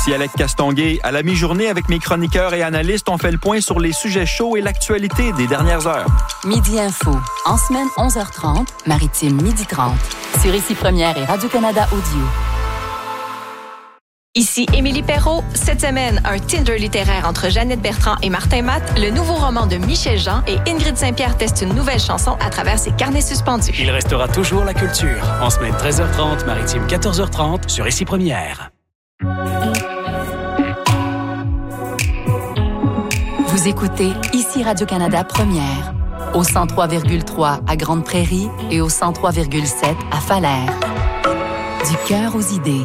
Ici Alec Castonguay. À la mi-journée, avec mes chroniqueurs et analystes, on fait le point sur les sujets chauds et l'actualité des dernières heures. Midi Info. En semaine, 11h30, Maritime, 12h30. Sur Ici Première et Radio-Canada Audio. Ici Émilie Perrault. Cette semaine, un Tinder littéraire entre Jeannette Bertrand et Martin Matt, le nouveau roman de Michel Jean et Ingrid Saint-Pierre teste une nouvelle chanson à travers ses carnets suspendus. Il restera toujours la culture. En semaine 13h30, Maritime 14h30 sur Ici Première. Vous écoutez Ici Radio-Canada Première, au 103,3 à Grande Prairie et au 103,7 à Falaire. Du cœur aux idées.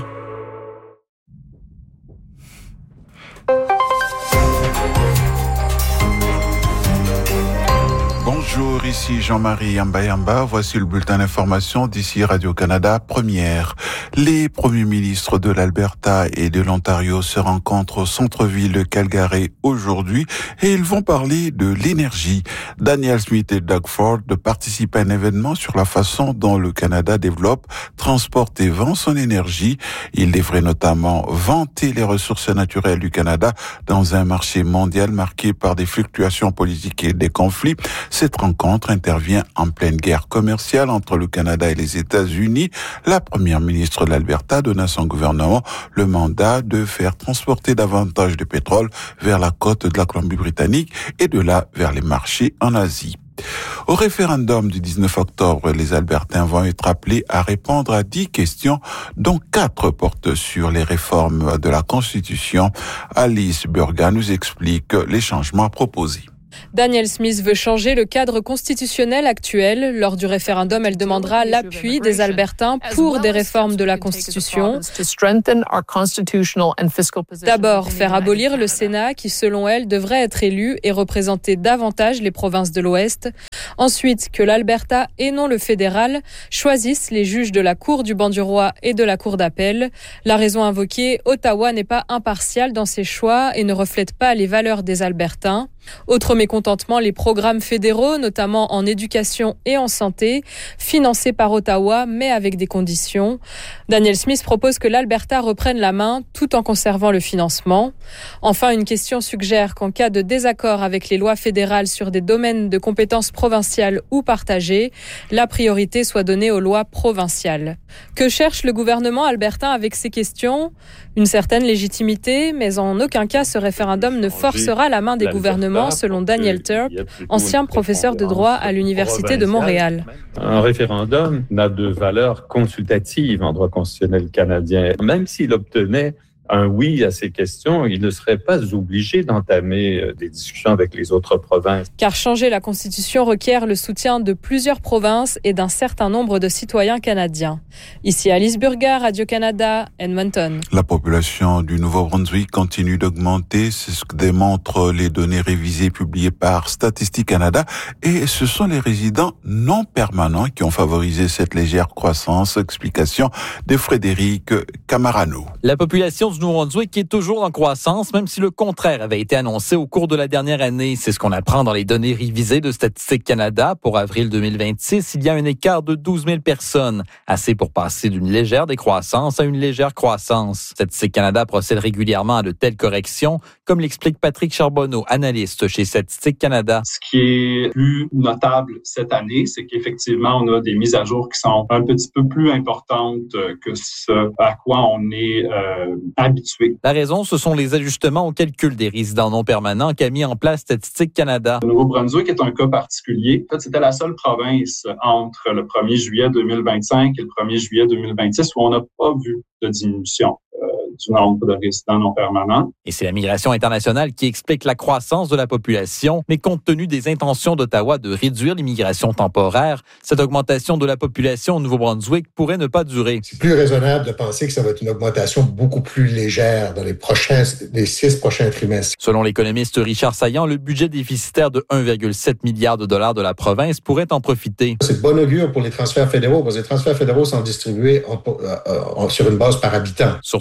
Bonjour, ici Jean-Marie Yamba. Voici le bulletin d'information d'ici Radio-Canada Première. Les premiers ministres de l'Alberta et de l'Ontario se rencontrent au centre-ville de Calgary aujourd'hui et ils vont parler de l'énergie. Danielle Smith et Doug Ford participent à un événement sur la façon dont le Canada développe, transporte et vend son énergie. Ils devraient notamment vanter les ressources naturelles du Canada dans un marché mondial marqué par des fluctuations politiques et des conflits. Cette rencontre intervient en pleine guerre commerciale entre le Canada et les États-Unis. La première ministre de l'Alberta donne à son gouvernement le mandat de faire transporter davantage de pétrole vers la côte de la Colombie-Britannique et de là vers les marchés en Asie. Au référendum du 19 octobre, les Albertains vont être appelés à répondre à 10 questions, dont 4 portent sur les réformes de la Constitution. Alice Burga nous explique les changements proposés. Danielle Smith veut changer le cadre constitutionnel actuel. Lors du référendum, elle demandera l'appui des Albertains pour des réformes de la Constitution. D'abord, faire abolir le Sénat qui, selon elle, devrait être élu et représenter davantage les provinces de l'Ouest. Ensuite, que l'Alberta et non le fédéral choisissent les juges de la Cour du banc du roi et de la Cour d'appel. La raison invoquée, Ottawa n'est pas impartial dans ses choix et ne reflète pas les valeurs des Albertains. Autre mécontentement, les programmes fédéraux, notamment en éducation et en santé, financés par Ottawa, mais avec des conditions. Danielle Smith propose que l'Alberta reprenne la main tout en conservant le financement. Enfin, une question suggère qu'en cas de désaccord avec les lois fédérales sur des domaines de compétences provinciales ou partagées, la priorité soit donnée aux lois provinciales. Que cherche le gouvernement albertain avec ces questions ? Une certaine légitimité, mais en aucun cas ce référendum ne forcera la main des gouvernements, selon Daniel Turp, ancien professeur de droit à l'Université de Montréal. Un référendum n'a de valeur consultative en droit constitutionnel canadien. Même s'il obtenait un oui à ces questions, il ne serait pas obligé d'entamer des discussions avec les autres provinces. Car changer la Constitution requiert le soutien de plusieurs provinces et d'un certain nombre de citoyens canadiens. Ici Alice Burga, Radio-Canada, Edmonton. La population du Nouveau-Brunswick continue d'augmenter, c'est ce que démontrent les données révisées publiées par Statistique Canada, et ce sont les résidents non permanents qui ont favorisé cette légère croissance. Explication de Frédéric Camarano. La population du Nouveau-Brunswick est toujours en croissance, même si le contraire avait été annoncé au cours de la dernière année. C'est ce qu'on apprend dans les données révisées de Statistique Canada. Pour avril 2026, il y a un écart de 12 000 personnes, assez pour passer d'une légère décroissance à une légère croissance. Statistique Canada procède régulièrement à de telles corrections, comme l'explique Patrick Charbonneau, analyste chez Statistique Canada. Ce qui est plus notable cette année, c'est qu'effectivement, on a des mises à jour qui sont un petit peu plus importantes que ce à quoi on est habitué. La raison, ce sont les ajustements au calcul des résidents non permanents qu'a mis en place Statistique Canada. Le Nouveau-Brunswick est un cas particulier. En fait, c'était la seule province entre le 1er juillet 2025 et le 1er juillet 2026 où on n'a pas vu de diminution du nombre de résidents non permanents. Et c'est la migration internationale qui explique la croissance de la population, mais compte tenu des intentions d'Ottawa de réduire l'immigration temporaire, cette augmentation de la population au Nouveau-Brunswick pourrait ne pas durer. C'est plus raisonnable de penser que ça va être une augmentation beaucoup plus légère dans les 6 prochains trimestres. Selon l'économiste Richard Saillant, le budget déficitaire de 1,7 milliard de dollars de la province pourrait en profiter. C'est de bon augure pour les transferts fédéraux, parce que les transferts fédéraux sont distribués sur une base par habitant. Surtout que le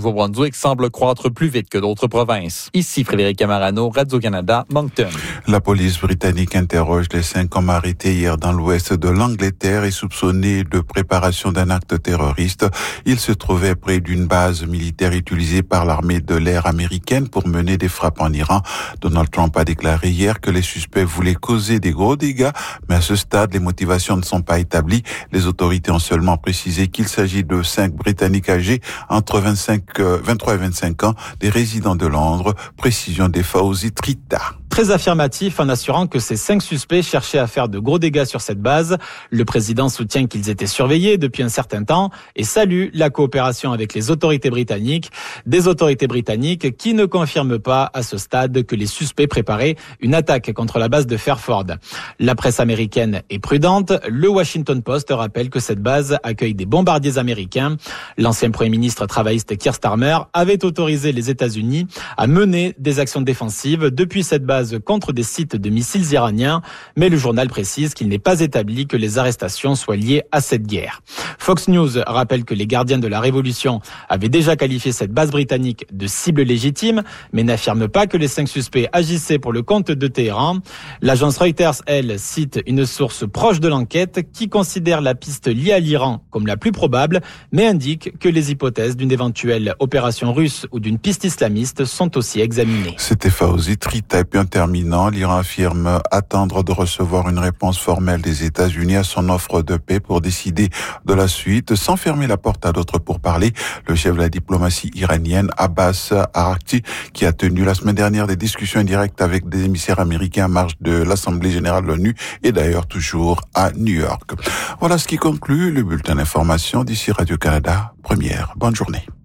Nouveau-Brunswick semble croître plus vite que d'autres provinces. Ici Frédéric Camarano, Radio-Canada, Moncton. La police britannique interroge les 5 hommes arrêtés hier dans l'ouest de l'Angleterre et soupçonnés de préparation d'un acte terroriste. Ils se trouvaient près d'une base militaire utilisée par l'armée de l'air américaine pour mener des frappes en Iran. Donald Trump a déclaré hier que les suspects voulaient causer des gros dégâts, mais à ce stade, les motivations ne sont pas établies. Les autorités ont seulement précisé qu'il s'agit de 5 Britanniques âgés entre 23 et 25 ans, des résidents de Londres. Précision des Fawzi Trita. Très affirmatif en assurant que ces 5 suspects cherchaient à faire de gros dégâts sur cette base. Le président soutient qu'ils étaient surveillés depuis un certain temps et salue la coopération avec les autorités britanniques. Des autorités britanniques qui ne confirment pas à ce stade que les suspects préparaient une attaque contre la base de Fairford. La presse américaine est prudente. Le Washington Post rappelle que cette base accueille des bombardiers américains. L'ancien Premier ministre travailliste Keir Starmer avait autorisé les États-Unis à mener des actions défensives depuis cette base contre des sites de missiles iraniens, mais le journal précise qu'il n'est pas établi que les arrestations soient liées à cette guerre. Fox News rappelle que les gardiens de la Révolution avaient déjà qualifié cette base britannique de cible légitime, mais n'affirme pas que les 5 suspects agissaient pour le compte de Téhéran. L'agence Reuters, elle, cite une source proche de l'enquête qui considère la piste liée à l'Iran comme la plus probable, mais indique que les hypothèses d'une éventuelle opération russe ou d'une piste islamiste sont aussi examinées. C'était Fawzi Trita. Et puis en terminant, l'Iran affirme attendre de recevoir une réponse formelle des États-Unis à son offre de paix pour décider de la suite, sans fermer la porte à d'autres pourparlers. Le chef de la diplomatie iranienne, Abbas Araghchi, qui a tenu la semaine dernière des discussions indirectes avec des émissaires américains en marge de l'Assemblée générale de l'ONU, est d'ailleurs toujours à New York. Voilà ce qui conclut le bulletin d'information d'ici Radio-Canada Première. Bonne journée.